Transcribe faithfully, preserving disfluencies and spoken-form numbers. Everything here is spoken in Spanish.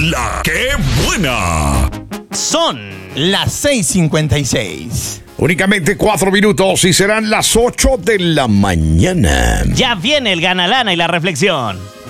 La que buena. Son las seis cincuenta y seis. Únicamente cuatro minutos y serán las ocho de la mañana. Ya viene el Gana Lana y la reflexión.